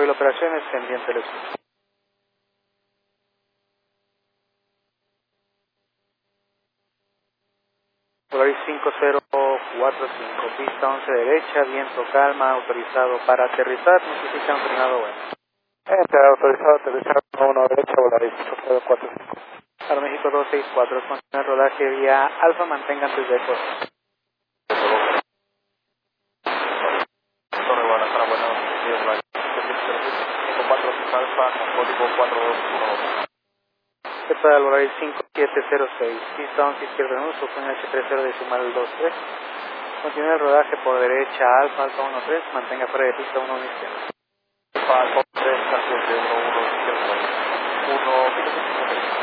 móvil operaciones, pendiente del escucho. Volaris 5045, pista 11 derecha, viento calma, autorizado para aterrizar, necesita un frenado bueno. Autorizado, aterrizar 1 derecha, Volaris 5045. Para México 264, continúa el rodaje vía Alfa, mantengan tus decos. Torre Guadalajara, buenos días, 54 Alfa, con código 4212. ¿Qué tal, Volaris 5706, pista 11 izquierda en uso, con H30 decimal 23. Continúa el rodaje por derecha, Alfa 13, mantenga fuera de pista 1 izquierda. Alfa 3, 1 izquierda, 1 minuto 56.